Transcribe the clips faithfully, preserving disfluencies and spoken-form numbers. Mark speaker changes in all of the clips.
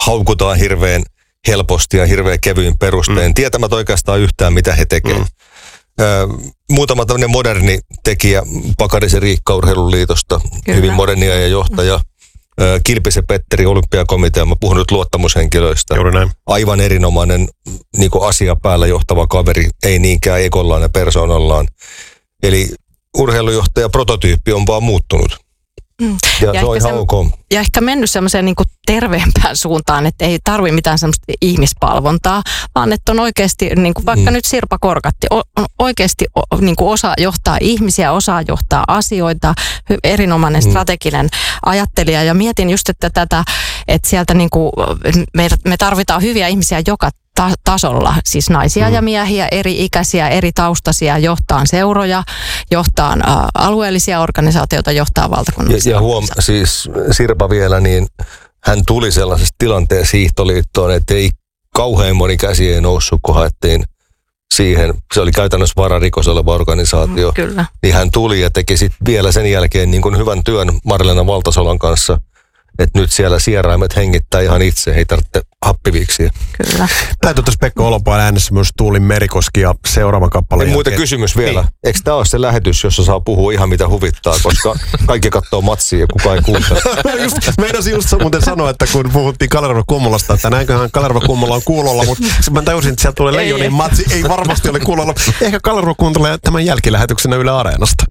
Speaker 1: haukutaan hirveän helposti ja hirveän kevyin perustein, mm. tietämättä oikeastaan yhtään, mitä he tekevät. Mm. Ö, muutama tämmöinen moderni tekijä, Pakarisen Riikka Urheiluliitosta, Kyllä. hyvin modernia ja johtaja. Mm. Ö, Kilpisen Petteri, Olympiakomitea, mä puhun nyt luottamushenkilöistä. Aivan erinomainen niin kuin asia päällä johtava kaveri, ei niinkään ekollaan ja persoonallaan. Eli urheilujohtaja prototyyppi on vaan muuttunut. Mm. Ja, ja, se on ihan se, ok.
Speaker 2: ja ehkä mennyt semmoiseen niin kuin terveempään suuntaan, että ei tarvitse mitään semmoista ihmispalvontaa, vaan että on oikeasti, niin kuin vaikka mm. nyt Sirpa Korkatti, on oikeasti niin kuin osaa johtaa ihmisiä, osaa johtaa asioita, erinomainen mm. strateginen ajattelija. Ja mietin just, että tätä, että sieltä niin kuin, me, me tarvitaan hyviä ihmisiä joka ta- tasolla, siis naisia mm. ja miehiä, eri ikäisiä, eri taustaisia, johtaa seuroja, johtaa ä, alueellisia organisaatioita, johtaa valtakunnallisia.
Speaker 1: Ja, ja huom, siis Sirpa vielä, niin hän tuli sellaisesta tilanteessa hiihtoliittoon, että ei kauhean moni käsi ei noussut, kun haettiin siihen. Se oli käytännössä vararikos oleva organisaatio.
Speaker 2: Kyllä.
Speaker 1: Niin hän tuli ja teki sitten vielä sen jälkeen niin kuin hyvän työn Marlena Valtasolan kanssa. Että nyt siellä sieraimet hengittää ihan itse, ei tarvitse happiviksiä.
Speaker 2: Kyllä.
Speaker 3: Täytyy tässä Pekka Olopaan äänessä myös Tuulin Merikoski ja seuraava kappale.
Speaker 1: Ei muuten kysymys vielä. Niin. Eikö tämä ole se lähetys, jossa saa puhua ihan mitä huvittaa, koska kaikki katsoo matsia ja kukaan ei kuuntele.
Speaker 3: just, meinasin just muuten sanoa, että kun puhuttiin Kalerva Kummolasta, että näinköhän Kalerva Kummola on kuulolla, mutta mä tajusin, että sieltä tulee Leijonin matsi, ei varmasti ole kuulolla. Ehkä Kalerva kuuntelee tämän jälkilähetyksenä Yle Areenasta.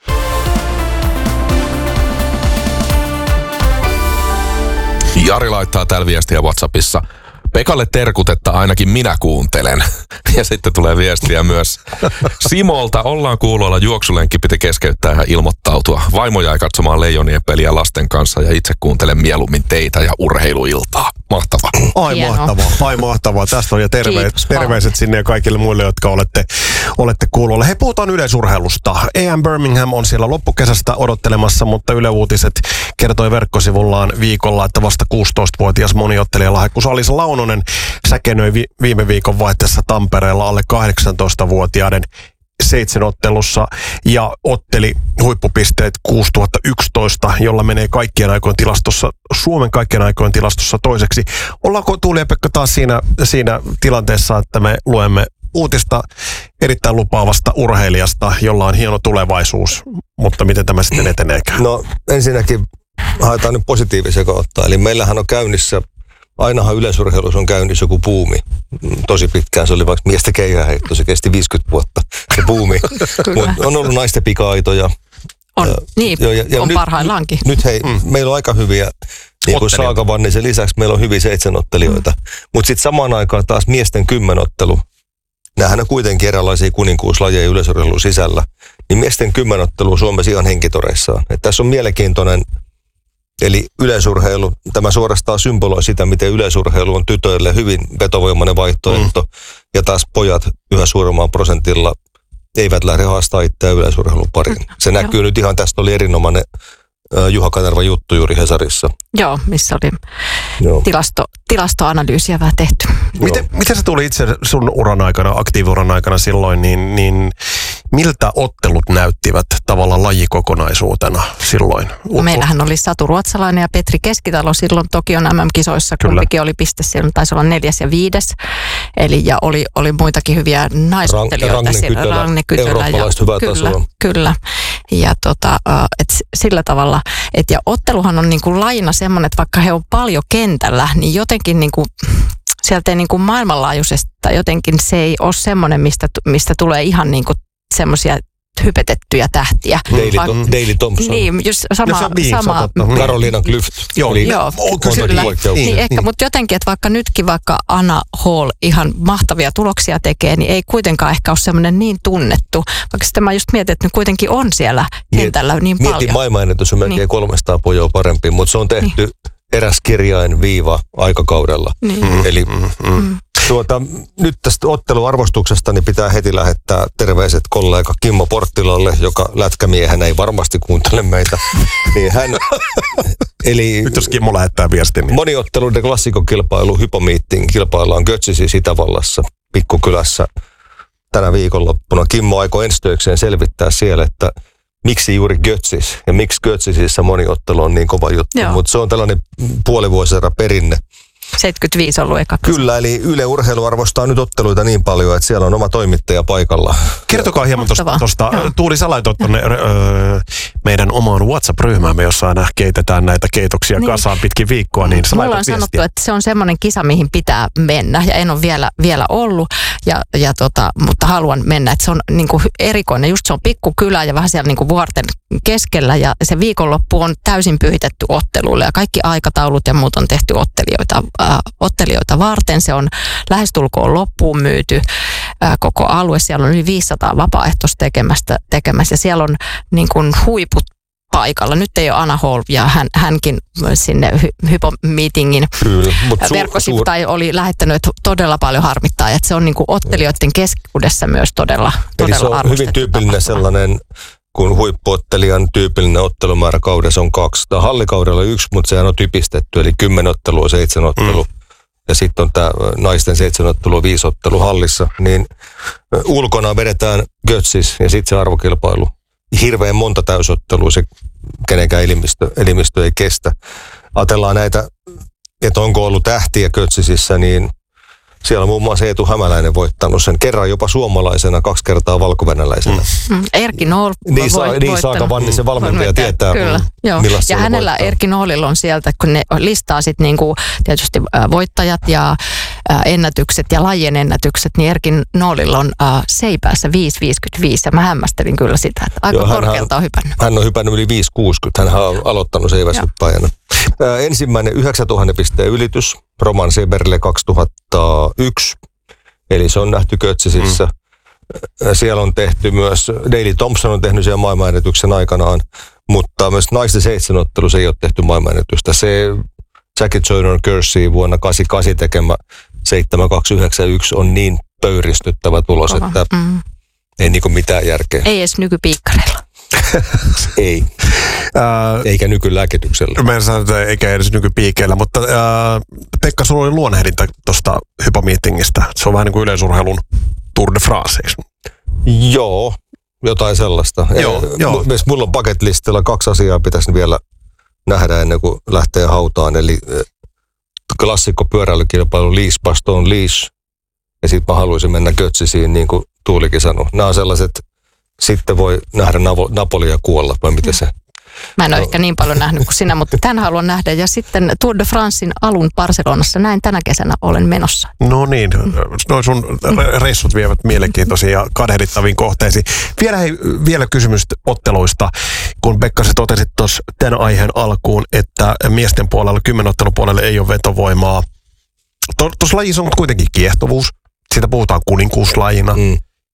Speaker 4: Jari laittaa täällä viestiä WhatsAppissa. Pekalle terkut, että ainakin minä kuuntelen. Ja sitten tulee viestiä myös Simolta. Ollaan kuulolla, juoksulenkki piti keskeyttää ja ilmoittautua. Vaimo jäi katsomaan Leijonien peliä lasten kanssa ja itse kuuntelen mieluummin teitä ja urheiluiltaa. Mahtavaa.
Speaker 3: Ai Hienoa. mahtavaa, ai mahtavaa. Tästä on ja terve, Kiitos, terveiset sinne ja kaikille muille, jotka olette, olette kuulolla. Hei, puhutaan yleisurheilusta. A M Birmingham on siellä loppukesästä odottelemassa, mutta Yle Uutiset kertoi verkkosivullaan viikolla, että vasta kuusitoistavuotias moniottelija Lahekku Alisa Launonen säkenöi vi- viime viikon vaihteessa Tampereella alle kahdeksantoistavuotiaiden seitsemänottelussa ja otteli huippupisteet kuusituhattayksitoista, jolla menee kaikkien aikojen tilastossa, Suomen kaikkien aikojen tilastossa toiseksi. Ollaanko Tuuli ja Pekka taas siinä, siinä tilanteessa, että me luemme uutista erittäin lupaavasta urheilijasta, jolla on hieno tulevaisuus, mutta miten tämä sitten eteneekään?
Speaker 1: No ensinnäkin haetaan nyt positiivisia kautta, eli meillähän on käynnissä ainahan yleisurheilussa on käynnissä joku buumi. Tosi pitkään se oli vaikka miestä keihäheitto, se kesti viisikymmentä vuotta, se buumi. Mut on ollut naisten pika-aitoja.
Speaker 2: On, ja, niin, jo, ja, ja on nyt, parhaillaankin.
Speaker 1: Nyt hei, mm. meillä on aika hyviä, niin kuin Saaka Vannisen lisäksi meillä on hyviä seitsemänottelijoita. Mm. Mutta sitten samaan aikaan taas miesten kymmenottelu, nämähän on kuitenkin erilaisia kuninkuuslajeja yleisurheilun sisällä, niin miesten kymmenottelu on Suomessa ihan henkitoreissaan. Et tässä on mielenkiintoinen. Eli yleisurheilu, tämä suorastaan symboloi sitä, miten yleisurheilu on tytöille hyvin vetovoimainen vaihtoehto. Mm. Ja taas pojat yhä suuremmalla prosentilla eivät lähde haastaa itseään yleisurheilun pariin. Se näkyy nyt ihan, tästä oli erinomainen Juha Kanerva juttu juuri Hesarissa.
Speaker 2: Joo, missä oli tilasto, tilastoanalyysiä vähän tehty.
Speaker 3: Miten, miten se tuli itse sun uran aikana, aktiiviuran aikana silloin, niin, niin miltä ottelut näyttivät tavallaan lajikokonaisuutena silloin?
Speaker 2: No, meillähän oli Satu Ruotsalainen ja Petri Keskitalo silloin Tokion M M-kisoissa. Kyllä. Kumpikin oli piste silloin, taisi olla neljäs ja viides. Eli ja oli, oli muitakin hyviä naisottelijoita.
Speaker 1: Ragne Kytölä, Ragne Kytölä eurooppalaista hyvää
Speaker 2: kyllä,
Speaker 1: tasoa.
Speaker 2: Kyllä, ja tota, et sillä tavalla, että ja otteluhan on niin kuin lajina semmoinen, että vaikka he on paljon kentällä, niin jotenkin niin kuin sieltä ei niin kuin maailmanlaajuisesti, jotenkin se ei ole semmoinen, mistä, mistä tulee ihan niin kuin semmoisia hypetettyjä tähtiä.
Speaker 1: Daley, Va- to- Daley Thompson.
Speaker 2: Niin, just sama.
Speaker 3: No, niin,
Speaker 2: sama
Speaker 1: Carolina Klüft.
Speaker 2: Joo,
Speaker 1: niin,
Speaker 2: joo kyllä. Niin, niin, ehkä, mutta jotenkin, että vaikka nytkin vaikka Anna Hall ihan mahtavia tuloksia tekee, niin ei kuitenkaan ehkä ole semmoinen niin tunnettu. Vaikka sitten mä just mietin, että ne kuitenkin on siellä kentällä Miet, niin paljon.
Speaker 1: Mietin maailmanennätys on melkein niin. kolmesataa pojoa parempi, mutta se on tehty niin. eräs kirjain viiva aikakaudella. Niin. Mm, Eli mm, mm. Tuota, nyt tästä otteluarvostuksesta niin pitää heti lähettää terveiset kollega Kimmo Porttilalle, joka lätkämiehenä ei varmasti kuuntele meitä. Niin hän, eli
Speaker 3: nyt jos Kimmo lähettää viestin. Niin.
Speaker 1: Moniotteluiden klassikokilpailu Hypomeeting kilpaillaan Götzisissä Itävallassa, pikkukylässä tänä viikonloppuna. Kimmo aikoo ensi töikseen selvittää siellä, että miksi juuri Götzis ja miksi Götzisissä moniottelu on niin kova juttu. Mutta se on tällainen puolivuosisadan perinne.
Speaker 2: seitsemänkymmentäviisi ollut eka kisa.
Speaker 1: Kyllä, eli Yle Urheilu arvostaa nyt otteluita niin paljon, että siellä on oma toimittaja paikalla.
Speaker 3: Kertokaa hieman tuosta. Tuuli, sä laitoit tuonne öö, meidän omaan WhatsApp-ryhmäämme, jossa aina keitetään näitä keitoksia niin kasaan pitkin viikkoa. Niin
Speaker 2: mulla on viestiä. Sanottu, että se on semmoinen kisa, mihin pitää mennä ja en ole vielä, vielä ollut, ja, ja tota, mutta haluan mennä. Että se on niin kuin erikoinen, just se on pikkukylä ja vähän siellä niin kuin vuorten keskellä ja se viikonloppu on täysin pyhitetty otteluille ja kaikki aikataulut ja muut on tehty ottelijoita, äh, ottelijoita varten. Se on lähestulkoon loppuun myyty äh, koko alue. Siellä on yli viisisataa vapaaehtoista tekemästä, tekemässä ja siellä on niin kuin huiput paikalla. Nyt ei ole Anna Hall ja hän, hänkin sinne hy- hypomeetingin verkkosivu tai oli lähettänyt, että todella paljon harmittaa. Että se on niin kuin ottelijoiden keskuudessa myös todella, todella
Speaker 1: eli se on hyvin tyypillinen tapahtuma. Sellainen, kun huippuottelijan tyypillinen ottelumäärä kaudessa on kaksi. Tämä hallikaudella yksi, mutta sehän on typistetty, eli kymmenen ottelua, seitsemän ottelu. Mm. Ja sitten on tämä naisten seitsemän ottelu, viisi ottelu hallissa. Niin ulkona vedetään götsis ja sitten se arvokilpailu. Hirveän monta täysottelua se kenenkään elimistö, elimistö ei kestä. Ajatellaan näitä, että onko ollut tähtiä götsisissä, niin siellä on muun muassa Eetu Hämäläinen voittanut sen kerran jopa suomalaisena, kaksi kertaa valkovenäläisenä.
Speaker 2: Mm. Erkki Nool
Speaker 1: niin, saa, niin Saaka Vannisen valmentaja tietää,
Speaker 2: kyllä, joo. Ja hänellä voittaa. Erkki Noolilla on sieltä, kun ne listaa sitten niinku tietysti äh, voittajat ja äh, ennätykset ja lajien ennätykset, niin Erkki Noolilla on äh, seipäässä viisi viisikymmentäviisi ja mä hämmästelin kyllä sitä, että aika joo, korkealta on hypännyt.
Speaker 1: Hän on hypännyt yli viisi kuusikymmentä, hän on aloittanut seiväshyppäjänä. Äh, ensimmäinen yhdeksäntuhatta pisteen ylitys, Roman Seberle kaksituhattayksi, eli se on nähty götsisissä. Mm. Siellä on tehty myös, Daley Thompson on tehnyt siellä maailmanennätyksen aikanaan, mutta myös naisten seitsemänottelussa ei ole tehty maailmanennätystä. Se Jackie Joyner Kersey vuonna kahdeksankymmentäkahdeksan tekemä seitsemän kaksi yhdeksän yksi on niin pöyristyttävä tulos, Kova. että mm. ei niinku mitään järkeä.
Speaker 2: Ei edes nykypiikkareilla.
Speaker 1: Ei. Äh, eikä nykylääkityksellä.
Speaker 3: Mä en sano, että eikä edes nykypiikeillä, mutta äh, Pekka, sulla oli luonnehdinta tuosta hypomeetingistä. Se on vähän niin kuin yleisurheilun Tour de France.
Speaker 1: Joo, jotain sellaista.
Speaker 3: Joo,
Speaker 1: ja,
Speaker 3: joo.
Speaker 1: M- mulla on bucket listillä kaksi asiaa pitäisi vielä nähdä ennen kuin lähtee hautaan. Eli klassikko pyöräilykilpailu Lies Baston Lies. Ja sitten mä haluaisin mennä götsisiin, niin kuin Tuulikin sanoi. Nämä on sellaiset, sitten voi nähdä Navo, Napolia kuolla, vai miten se?
Speaker 2: Mä en ole no. ehkä niin paljon nähnyt kuin sinä, mutta tämän haluan nähdä. Ja sitten Tour de Francein alun Barcelonassa, näin tänä kesänä olen menossa.
Speaker 3: No niin, no sun reissut vievät mielenkiintoisiin ja kadehdittaviin kohteisiin. Vielä, hei, vielä kysymys otteluista, kun Pekka sä totesit tuossa tämän aiheen alkuun, että miesten puolella, kymmenottelupuolella ei ole vetovoimaa. Tuossa lajissa on kuitenkin kiehtovuus, siitä puhutaan kuninkuuslajina. Mm.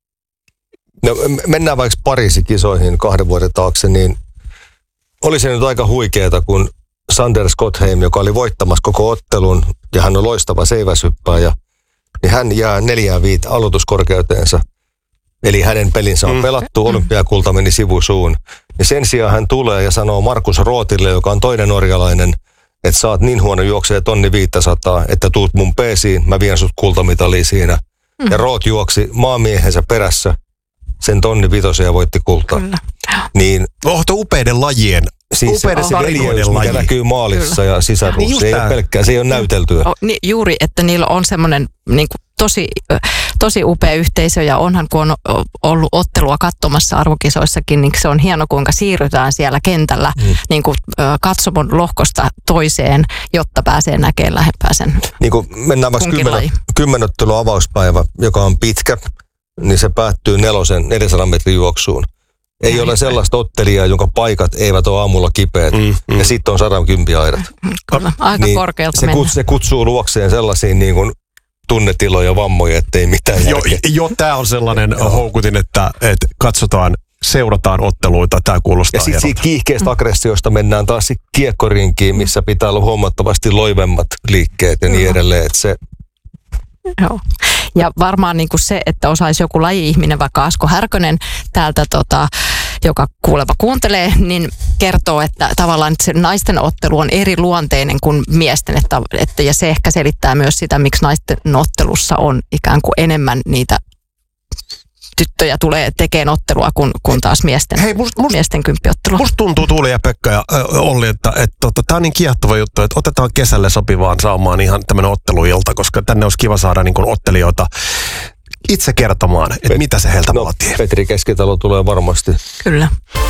Speaker 1: No mennään vaikka Pariisin kisoihin kahden vuoden taakse, niin oli se nyt aika huikeeta, kun Sander Schottheim, joka oli voittamassa koko ottelun, ja hän on loistava seiväshyppääjä, niin hän jää neljään viit aloituskorkeuteensa. Eli hänen pelinsä on pelattu, olympiakulta meni sivusuun. Ja sen sijaan hän tulee ja sanoo Markus Rootille, joka on toinen norjalainen, että sä oot niin huono juoksee tonni viisisataa, että tuut mun peesiin, mä vien sut kultamitaliin siinä. Mm. Ja Root juoksi maamiehensä perässä sen tonni vitosen ja voitti kultaa.
Speaker 2: Kyllä.
Speaker 1: Niin,
Speaker 3: oh, tuo upeiden lajien.
Speaker 1: Siis upeiden se veljeys, mikä näkyy maalissa Kyllä. ja sisäruussa. Niin se ei ole pelkkää, se ei ole näyteltyä.
Speaker 2: O, niin, juuri, että niillä on semmoinen niin kuin tosi, tosi upea yhteisö ja onhan kun on ollut ottelua katsomassa arvokisoissakin, niin se on hieno kuinka siirrytään siellä kentällä mm. niin kuin, katsomon lohkosta toiseen, jotta pääsee näkemään lähempää sen.
Speaker 1: Niin kuin mennään vaikka kymmen, kymmenottelun avauspäivä, joka on pitkä, niin se päättyy nelosen neljänsadan metrin juoksuun. Ei ole sellaista ottelijaa, jonka paikat eivät ole aamulla kipeät. Mm, mm. Ja sitten on sadan kympiaidat.
Speaker 2: Kyllä, aika niin korkealta
Speaker 1: se, kuts, se kutsuu luokseen sellaisiin niin kuin tunnetiloja, vammoja, ettei mitään
Speaker 3: jo, jo, tämä on sellainen houkutin, että, että katsotaan, seurataan otteluita. Tämä kuulostaa
Speaker 1: ja sitten siitä kiihkeästä aggressiosta mennään taas kiekkorinkiin, missä pitää olla huomattavasti loivemmat liikkeet ja niin edelleen. Että se
Speaker 2: Joo. Ja varmaan niin kuin se, että osaisi joku laji-ihminen, vaikka Asko Härkönen täältä, tota, joka kuuleva kuuntelee, niin kertoo, että tavallaan että se naisten ottelu on eri luonteinen kuin miesten. Että, että, ja se ehkä selittää myös sitä, miksi naisten ottelussa on ikään kuin enemmän niitä tyttöjä tulee tekemään ottelua, kun, kun taas miesten,
Speaker 3: Hei, must, must,
Speaker 2: miesten kymppiottelua.
Speaker 3: Musta tuntuu Tuuli ja Pekka ja äh, Olli, että et, tota, tämä on niin kiehtova juttu, että otetaan kesälle sopivaan saumaan ihan tämmöinen otteluilta, koska tänne olisi kiva saada niin kuin ottelijoita itse kertomaan, että Pet- mitä se heiltä no, vaatii.
Speaker 1: Petri Keskitalo tulee varmasti.
Speaker 2: Kyllä.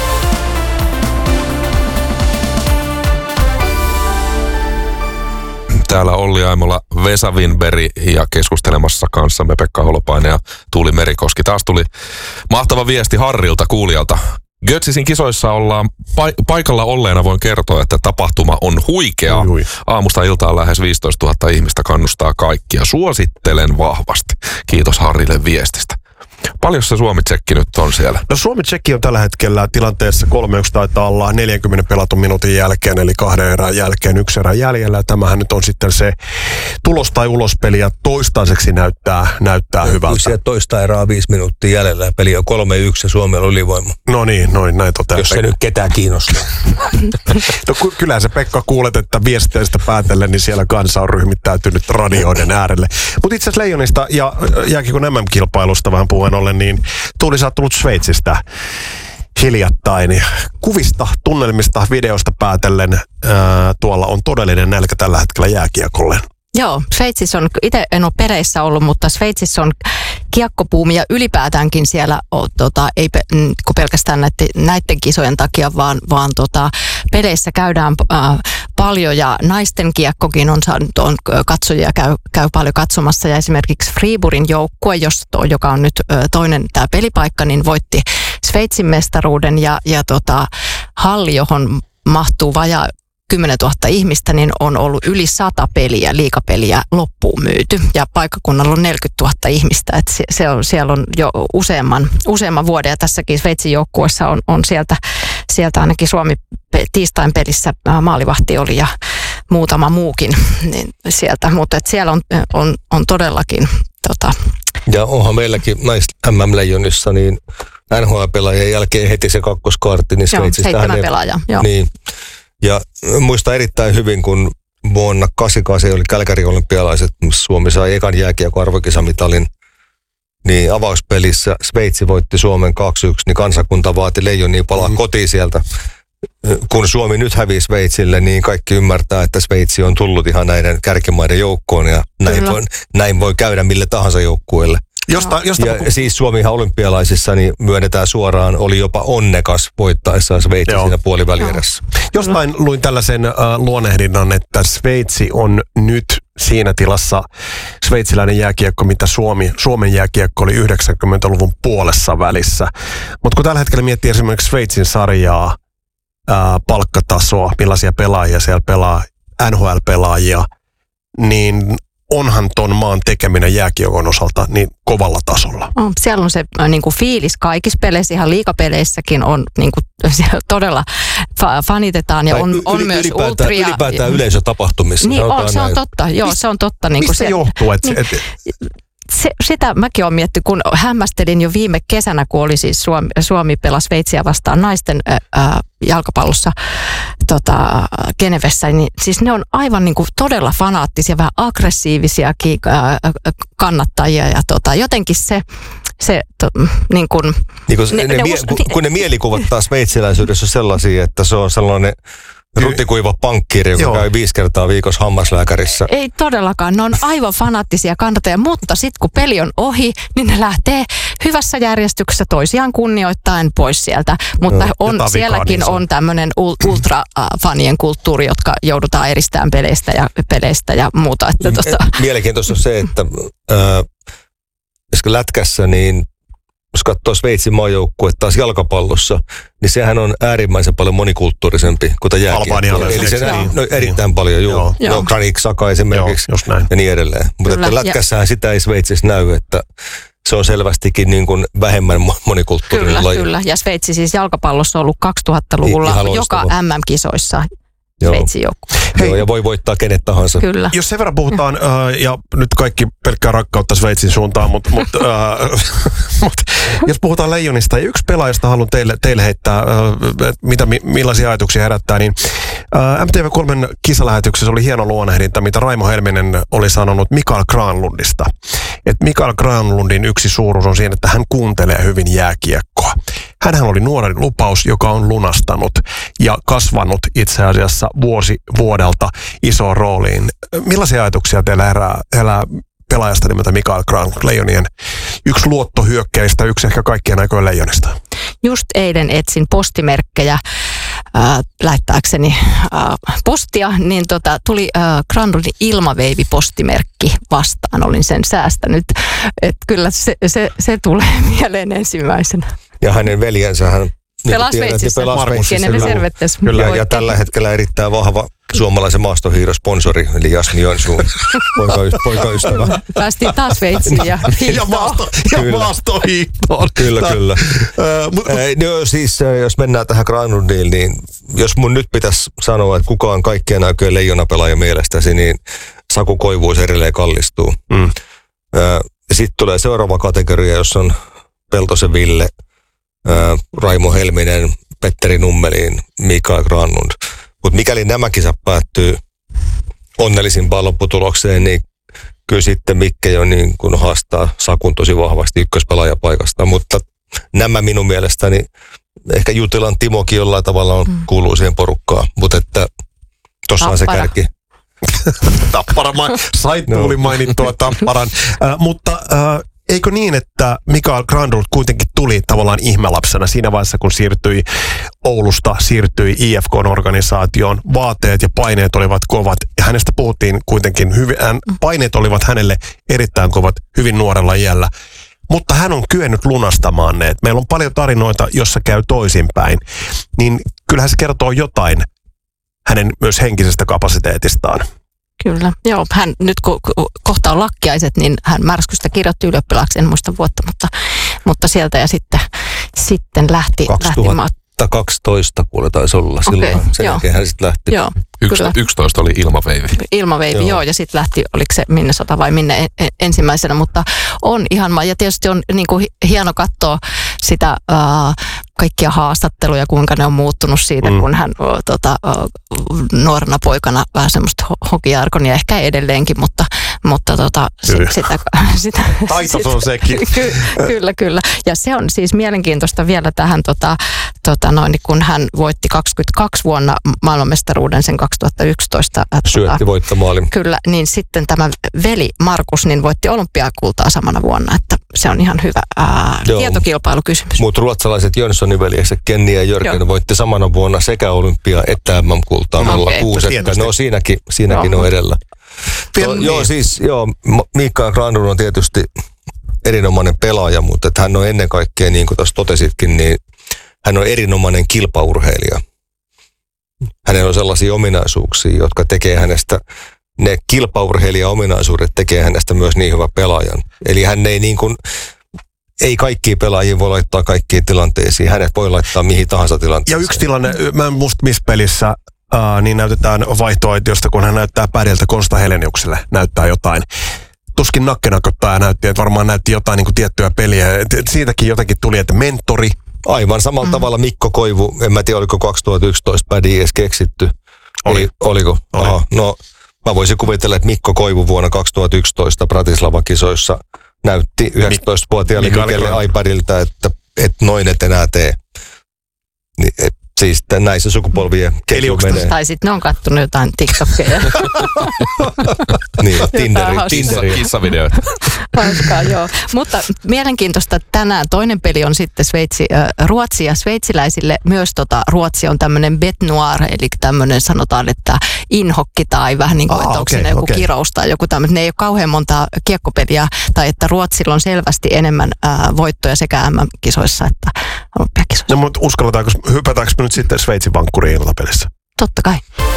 Speaker 4: Täällä Olli Aimola, Vesa Winberg ja keskustelemassa kanssamme Pekka Holopainen ja Tuuli Merikoski. Taas tuli mahtava viesti Harrilta kuulijalta. Götzisin kisoissa ollaan pa- paikalla olleena, voin kertoa, että tapahtuma on huikea. Ui, ui. Aamusta iltaan lähes viisitoistatuhatta ihmistä kannustaa kaikkia. Suosittelen vahvasti. Kiitos Harrille viestistä. Paljon se Suomi-tsekki nyt on siellä?
Speaker 3: No Suomi-tsekki on tällä hetkellä tilanteessa kolme yksi taitaa olla neljänkymmenen pelatun minuutin jälkeen, eli kahden erän jälkeen yksi erän jäljellä. Tämähän nyt on sitten se tulos tai ulospeli ja toistaiseksi näyttää, näyttää hyvältä.
Speaker 1: Siellä toista erää viisi minuuttia jäljellä ja peli on kolme yksi ja Suomella oli ylivoima.
Speaker 3: No niin, noin, näin toteaa.
Speaker 1: Jos se nyt ketään kiinnostaa.
Speaker 3: No kyllä se Pekka kuulet, että viesteistä päätellen, niin siellä kansa on ryhmittäytynyt radioiden äärelle. Mutta itse asiassa Leijonista ja jääkiekon M M-kilpailusta vähän puheen ollen, niin Tuuli, sä oot tullut Sveitsistä hiljattain. Kuvista, tunnelmista, videosta päätellen ää, tuolla on todellinen nälkä tällä hetkellä jääkiekolle.
Speaker 2: Joo, Sveitsissä on, itse en ole peleissä ollut, mutta Sveitsissä on kiekkopuumi ja ylipäätäänkin siellä, on, tota, ei pe, pelkästään näiden, näiden kisojen takia, vaan, vaan tota, peleissä käydään äh, paljon ja naisten kiekkokin on, on katsojia käy, käy paljon katsomassa ja esimerkiksi Friburgin joukkue, jos, joka on nyt äh, toinen tämä pelipaikka, niin voitti Sveitsin mestaruuden ja, ja tota, halli, johon mahtuu vajaa kymmenentuhatta ihmistä, niin on ollut yli sata peliä, liigapeliä loppuun myyty. Ja paikkakunnalla on neljäkymmentätuhatta ihmistä. Et se, se on, siellä on jo useamman, useamman vuoden ja tässäkin Sveitsin joukkueessa on, on sieltä, sieltä ainakin Suomi tiistain pelissä maalivahti oli ja muutama muukin niin sieltä. Mutta siellä on, on, on todellakin tota,
Speaker 1: ja onhan meilläkin näissä M M-leijonissa niin N H L-pelaajien jälkeen heti se kakkoskaartti, niin Sveitsissä
Speaker 2: joo, seitsemän pelaajaa, joo.
Speaker 1: Niin. Ja muistan erittäin hyvin, kun vuonna kahdeksankymmentäkahdeksan oli Kälkärin olympialaiset, Suomi sai ekan jääkiekon arvokisamitalin, niin avauspelissä Sveitsi voitti Suomen kaksi yksi, niin kansakunta vaati Leijonia palaa mm-hmm. kotiin sieltä. Kun Suomi nyt hävii Sveitsille, niin kaikki ymmärtää, että Sveitsi on tullut ihan näiden kärkimaiden joukkoon ja näin voi, näin voi käydä mille tahansa joukkueelle.
Speaker 3: Josta, josta
Speaker 1: ja kun... siis Suomi olympialaisissa niin myönnetään suoraan, oli jopa onnekas voittaessaan Sveitsi Joo. siinä puolivälierässä.
Speaker 3: Jostain luin tällaisen äh, luonehdinnan, että Sveitsi on nyt siinä tilassa sveitsiläinen jääkiekko, mitä Suomi, Suomen jääkiekko oli yhdeksänkymmentäluvun puolessa välissä. Mutta kun tällä hetkellä miettii esimerkiksi Sveitsin sarjaa, äh, palkkatasoa, millaisia pelaajia siellä pelaa, N H L-pelaajia, niin onhan ton maan tekeminen jääkiekon osalta niin kovalla tasolla.
Speaker 2: Oh, siellä on se niin kuin fiilis kaikissa peleissä, ihan liigapeleissäkin on niin kuin, todella fa- fanitetaan ja on, on
Speaker 1: yli,
Speaker 2: myös
Speaker 1: ylipäätään,
Speaker 2: ultria.
Speaker 1: Ylipäätään yleisötapahtumissa.
Speaker 2: Niin on, se on näin. Totta, joo se on totta. Niin
Speaker 3: Mistä
Speaker 2: se
Speaker 3: johtuu? Et,
Speaker 2: niin,
Speaker 3: et,
Speaker 2: se, sitä mäkin olen miettinyt, kun hämmästelin jo viime kesänä, kun oli siis Suomi, Suomi pelasi Sveitsiä vastaan naisten ää, jalkapallossa tota, Genevessä, niin siis ne on aivan niin kuin todella fanaattisia, vähän aggressiivisiakin ää, kannattajia ja tota, jotenkin se, se to, niin kuin,
Speaker 1: niin kun, ne, ne, ne, mie, kun, kun ne mielikuvat taas sveitsiläisyydessä on sellaisia, että se on sellainen ruttikuiva pankkiri, joka Joo. käy viisi kertaa viikossa hammaslääkärissä.
Speaker 2: Ei todellakaan, ne on aivan fanaattisia kannattajia, mutta sitten kun peli on ohi, niin ne lähtee hyvässä järjestyksessä toisiaan kunnioittaen pois sieltä. Mutta no, on, sielläkin vikaa, on tämmöinen ultrafanien kulttuuri, jotka joudutaan eristämään peleistä ja, peleistä ja muuta. Että tosta.
Speaker 1: Mielenkiintoista on se, että äh, lätkässä niin jos katsoo Sveitsin maajoukkuetta taas jalkapallossa, niin sehän on äärimmäisen paljon monikulttuurisempi kuin tämä jääkiekko. Eli se näin, no, erittäin niin. paljon, joo. joo. No, Granit Xhaka esimerkiksi joo, ja niin edelleen. Mutta että lätkässähän sitä ei Sveitsissä näy, että se on selvästikin niin kuin vähemmän monikulttuurinen
Speaker 2: kyllä,
Speaker 1: laji.
Speaker 2: Kyllä, ja Sveitsi siis jalkapallossa on ollut kaksituhattaluvulla joka M M-kisoissa. Sveitsin joukkue.
Speaker 1: Joo, ja voi voittaa kenet tahansa.
Speaker 2: Kyllä.
Speaker 3: Jos sen verran puhutaan, äh, ja nyt kaikki pelkkää rakkautta Sveitsin suuntaan, mutta mut, äh, mut, jos puhutaan Leijonista, ja yksi pelaajasta haluan teille, teille heittää, äh, mitä, millaisia ajatuksia herättää, niin äh, M T V kolmen kisalähetyksessä oli hieno luonehdinta, mitä Raimo Helminen oli sanonut Mikael Granlundista. että Mikael Granlundin yksi suuruus on siinä, että hän kuuntelee hyvin jääkiekkoa. Hänhän oli nuoren lupaus, joka on lunastanut ja kasvanut itse asiassa vuosi vuodelta isoon rooliin. Millaisia ajatuksia teillä herää, elää pelaajasta nimeltä Mikael Granlund, Leijonien yksi luottohyökkäistä, yksi ehkä kaikkien aikojen Leijonista?
Speaker 2: Just eilen etsin postimerkkejä äh, lähettääkseni äh, postia, niin tota, tuli äh, Granlundin ilmaveivipostimerkki vastaan. Olin sen säästänyt. Et kyllä se, se, se tulee mieleen ensimmäisenä.
Speaker 1: Ja hänen veljensä hän
Speaker 2: Pelaa Sveitsissä. Kenelle servettes.
Speaker 1: Kyllä, ja, ja tällä hetkellä erittäin vahva suomalaisen maastohiirosponsori, eli Jasmi Joensuun poikaystävä.
Speaker 2: Päästiin taas Sveitsiin ja
Speaker 3: ja, maasto, ja maastohiihtoon.
Speaker 1: Kyllä, kyllä. No, siis, jos mennään tähän Granlundiin, niin jos mun nyt pitäisi sanoa, että kuka on kaikkien aikojen leijonapelaaja mielestäsi, niin Saku Koivuus edelleen kallistuu. Mm. Sitten tulee seuraava kategoria, jossa on Peltosen Ville, Raimo Helminen, Petteri Nummelin, Mikael Granlund. Mutta mikäli nämä kisat päättyy onnellisimpaan lopputulokseen, niin kyllä sitten Mikke jo niin kun haastaa Sakun tosi vahvasti ykköspelaajapaikasta. Mutta nämä minun mielestäni, ehkä Jutilan Timokin jollain tavalla on, mm. kuuluu siihen porukkaan, mutta että tuossa on se kärki.
Speaker 3: Tappara, sait tuli mainittua Tapparan, äh, mutta äh, eikö niin, että Mikael Granlund kuitenkin tuli tavallaan ihmelapsena siinä vaiheessa, kun siirtyi Oulusta, siirtyi I F K-organisaatioon. Vaateet ja paineet olivat kovat ja hänestä puhuttiin kuitenkin, hyvin, hän, paineet olivat hänelle erittäin kovat hyvin nuorella iällä. Mutta hän on kyennyt lunastamaan ne. Meillä on paljon tarinoita, jossa käy toisinpäin. Niin kyllähän se kertoo jotain hänen myös henkisestä kapasiteetistaan.
Speaker 2: Kyllä, joo. Hän nyt kun kohta on lakkiaiset, niin hän Märskystä kirjoitti ylioppilaaksi, en muista vuotta, mutta, mutta sieltä ja sitten, sitten lähti.
Speaker 1: kaksituhattakaksitoista kuule taisi olla silloin. Okay, sen jälkeen hän sitten lähti.
Speaker 2: Joo,
Speaker 4: yksitoista oli ilmaveivi.
Speaker 2: Ilmaveivi, joo. joo, ja sitten lähti, oliko se Minnesota vai minne ensimmäisenä, mutta on ihan, ja tietysti on niin kuin hieno katsoa sitä uh, kaikkia haastatteluja, kuinka ne on muuttunut siitä, mm. kun hän uh, tota, uh, nuorena poikana vähän semmoista hokijarkonia, ehkä edelleenkin, mutta, mutta tota, sit, sitä... sitä
Speaker 3: Taitos on sekin.
Speaker 2: Ky, kyllä, kyllä. Ja se on siis mielenkiintoista vielä tähän, tota, tota, noin, kun hän voitti kaksikymmentäkaksi vuonna maailmanmestaruuden sen kaksituhattayksitoista.
Speaker 1: Syötti voittomaali.
Speaker 2: Kyllä, niin sitten tämä veli Markus niin voitti olympiakultaa samana vuonna, että se on ihan hyvä ää, tietokilpailukysymys.
Speaker 1: Mutta ruotsalaiset Jönssonin veljekset Kenni ja Jörgen Joo. voitti samana vuonna sekä olympia että M M-kultaa nolla kuusi. Okay. No siinäkin, siinäkin no. on edellä. To, joo, siis joo, Mikael Granlund on tietysti erinomainen pelaaja, mutta että hän on ennen kaikkea, niin kuin tuossa totesitkin, niin hän on erinomainen kilpaurheilija. Hänellä on sellaisia ominaisuuksia, jotka tekee hänestä, ne kilpaurheilija-ominaisuudet tekee hänestä myös niin hyvä pelaajan. Eli hän ei niin kuin, ei kaikkia pelaajia voi laittaa kaikkiin tilanteisiin. Hänet voi laittaa mihin tahansa tilanteeseen.
Speaker 3: Ja yksi tilanne, mä en muista missä pelissä, äh, niin näytetään vaihtoaitiosta, kun hän näyttää pädiltä Konsta Heleniukselle, näyttää jotain. Tuskin nakkenakottaja näytti, että varmaan näytti jotain niin kuin tiettyä peliä. Et siitäkin jotakin tuli, että mentori.
Speaker 1: Aivan samalla mm. tavalla Mikko Koivu, en mä tiedä oliko kaksituhattayksitoista pädi edes keksitty.
Speaker 3: Oli.
Speaker 1: Ei, oliko?
Speaker 3: Oli.
Speaker 1: Aha, no mä voisin kuvitella, että Mikko Koivu vuonna kaksituhattayksitoista Bratislava-kisoissa näytti yhdeksäntoistavuotiaalle Mikelle iPadilta, että et noin et enää tee. Niin, et, siis näissä sukupolvien ketju menee.
Speaker 2: Tai sitten ne on kattonut jotain TikTokia.
Speaker 1: niin, Tinderi. Tinderi.
Speaker 4: Kissavideoita.
Speaker 2: Hauskaa, joo. Mutta mielenkiintoista tänään. Toinen peli on sitten Sveitsi, äh, Ruotsi ja sveitsiläisille myös tota, Ruotsi on tämmöinen bête noire, eli tämmöinen sanotaan, että inhokki tai vähän niin kuin, Aa, että onko okay, siinä joku okay. kirous tai joku tämmöinen. Ne ei ole kauhean montaa kiekkopeliä, tai että Ruotsilla on selvästi enemmän äh, voittoja sekä M M-kisoissa että olympiakisoissa.
Speaker 3: No, mutta uskalletaanko, hypätäänkö me nyt sitten Sveitsin vankkuriin iltapelissä?
Speaker 2: Totta kai.